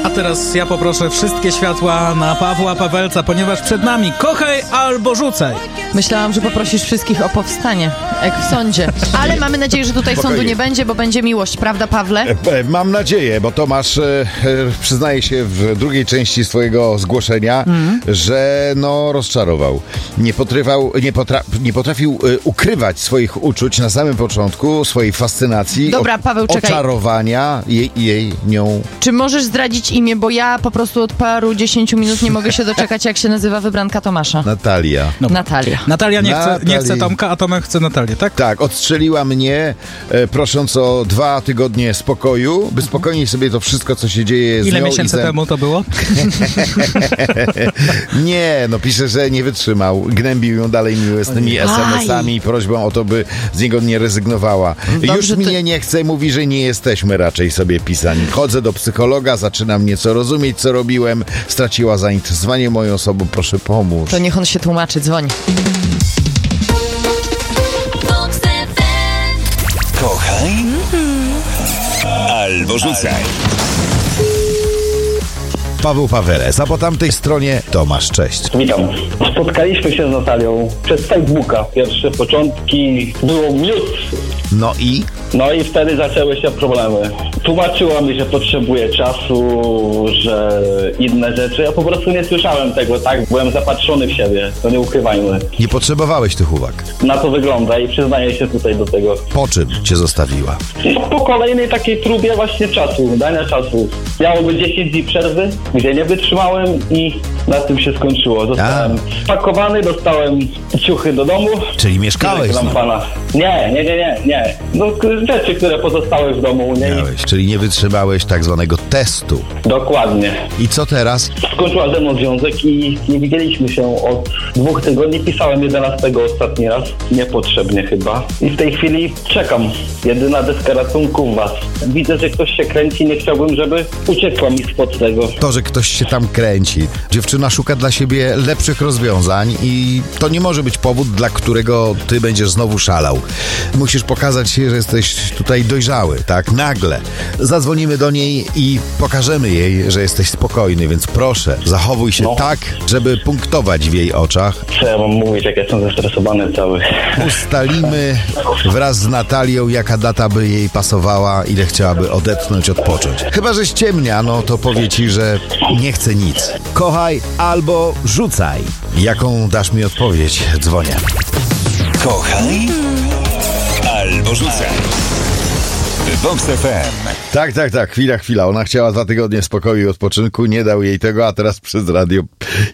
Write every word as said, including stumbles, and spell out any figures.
A teraz ja poproszę wszystkie światła na Pawła Pawelca, ponieważ przed nami kochaj albo rzucaj. Myślałam, że poprosisz wszystkich o powstanie, jak w sądzie. Ale mamy nadzieję, że tutaj Spokojnie. sądu nie będzie, bo będzie miłość, prawda, Pawle? E, Mam nadzieję, bo Tomasz e, e, przyznaje się w drugiej części swojego zgłoszenia, mm. że no rozczarował. Nie, potrywał, nie, potra, nie potrafił e, ukrywać swoich uczuć na samym początku, swojej fascynacji, Dobra, Paweł, czekaj. oczarowania jej, jej nią. Czy możesz zdradzić imię, bo ja po prostu od paru dziesięciu minut nie mogę się doczekać, jak się nazywa wybranka Tomasza. Natalia. No. Natalia. Natalia nie chce, nie chce Natalii. Tomka, a Tomek chce Natalię, tak? Tak, odstrzeliła mnie, e, prosząc o dwa tygodnie spokoju, by spokojnie sobie to wszystko, co się dzieje z Ile nią miesięcy i ze... temu to było? Nie, no pisze, że nie wytrzymał. Gnębił ją dalej miłosnymi es em esami i prośbą o to, by z niego nie rezygnowała. Dobrze, Już to- mnie nie chce, mówi, że nie jesteśmy raczej sobie pisani. Chodzę do psychologa, zaczynam nieco rozumieć, co robiłem. Straciła zainteresowanie moją osobą, proszę pomóż. To niech on się tłumaczy, dzwoń. Kochaj albo rzucaj. Paweł Pawelec, a po tamtej stronie Tomasz, cześć. Witam. Spotkaliśmy się z Natalią przez Facebooka. Pierwsze początki było miód. No i? No i wtedy zaczęły się problemy. Tłumaczyła mi, że potrzebuje czasu, że inne rzeczy. Ja po prostu nie słyszałem tego, tak? Byłem zapatrzony w siebie, to nie ukrywajmy. Nie potrzebowałeś tych uwag. Na to wygląda i przyznaję się tutaj do tego. Po czym cię zostawiła? I po kolejnej takiej próbie właśnie czasu, dania czasu. Miało być dziesięć dni przerwy, gdzie nie wytrzymałem i na tym się skończyło. Zostałem spakowany, dostałem ciuchy do domu. Czyli mieszkałeś z Dla nią? pana. Nie, nie, nie, nie, nie. No rzeczy, które pozostały w domu. Nie. Miałeś, czyli nie wytrzymałeś tak zwanego testu. Dokładnie. I co teraz? Skończyła ze mną związek i nie widzieliśmy się od dwóch tygodni. Pisałem jedenastego ostatni raz. Niepotrzebnie chyba. I w tej chwili czekam. Jedyna deska ratunku w was. Widzę, że ktoś się kręci. Nie chciałbym, żeby uciekła mi spod tego. To, że ktoś się tam kręci. Dziewczyna szuka dla siebie lepszych rozwiązań i to nie może być powód, dla którego ty będziesz znowu szalał. Musisz pokazać się, że jesteś tutaj dojrzały, tak? Nagle. Zadzwonimy do niej i pokażemy jej, że jesteś spokojny, więc proszę, zachowuj się No. tak, żeby punktować w jej oczach. Co ja mam mówić, jak jestem zestresowany cały. Ustalimy wraz z Natalią, jaka data by jej pasowała, ile chciałaby odetchnąć, odpocząć. Chyba, że ściemnia, no to powie ci, że nie chce nic. Kochaj albo rzucaj. Jaką dasz mi odpowiedź? Dzwonię. Kochaj albo rzucaj. Vox F M. Tak, tak, tak, chwila, chwila. Ona chciała dwa tygodnie spokoju i odpoczynku, nie dał jej tego, a teraz przez radio